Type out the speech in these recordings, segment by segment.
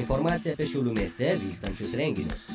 Informacija apie Šiaulių mieste vykstančius renginius.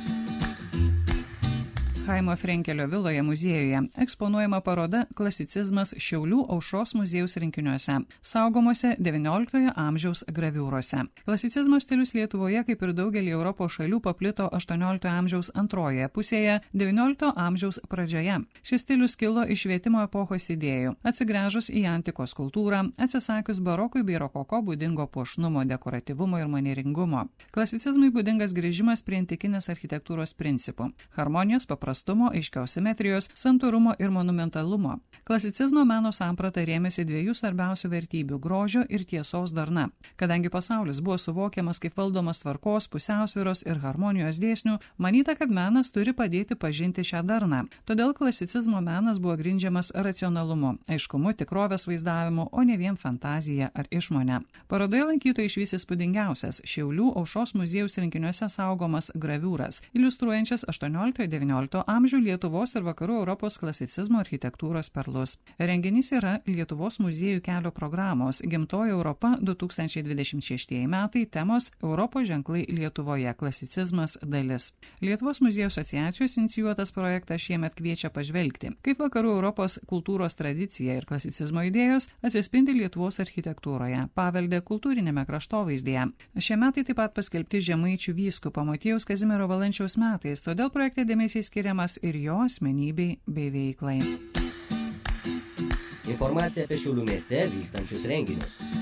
Chaimo Frenkelio viloje muziejuje eksponuojama paroda Klasicizmas Šiaulių Aušros muziejaus rinkiniuose, saugomose XIX amžiaus graviūrose. Klasicizmo stilius Lietuvoje, kaip ir daugelį Europos šalių, paplito XVIII amžiaus antrojoje pusėje, XIX amžiaus pradžioje. Šis stilius kilo iš švietimo epochos idėjų, atsigręžus į antikos kultūrą, atsisakius barokui bei rokoko būdingo puošnumo, dekoratyvumo ir manieringumo. Klasicizmui būdingas grįžimas prie antikinės architektūros principų – harmonijos, paprastumo, aiškios simetrijos, santūrumo ir monumentalumo. Klasicizmo meno samprata rėmėsi dviejų svarbiausių vertybių – grožio ir tiesos darna. Kadangi pasaulis buvo suvokiamas kaip valdomas tvarkos, pusiausvyros ir harmonijos dėsnių, manyta, kad menas turi padėti pažinti šią darną. Todėl klasicizmo menas buvo grindžiamas racionalumu, aiškumu, tikrovės vaizdavimu, o ne vien fantazija ar išmone. Parodoje lankytojai išvys įspūdingiausias Šiaulių Aušros muziejaus rinkiniuose saugomas graviūras, iliustruojančias 18-19 amžių Lietuvos ir Vakarų Europos klasicizmo architektūros perlus. Renginys yra Lietuvos muziejų kelio programos Gimtoji Europa 2026 metai temos Europos ženklai Lietuvoje klasicizmas dalis. Lietuvos muziejų asociacijos inicijuotas projektas šiemet kviečia pažvelgti, kaip Vakarų Europos kultūros tradicija ir klasicizmo idėjos atsispindi Lietuvos architektūroje, pavelde kultūrinėme kraštovaizdėje. Šie metai taip pat paskelbti Žemaičių vyskupo Motiejaus Kazimiero Valančiaus metais, todėl projekte dėmesys skiriamas ir jo asmenybei bei veiklai. Informacija apie Šiaulių mieste vykstančius renginius.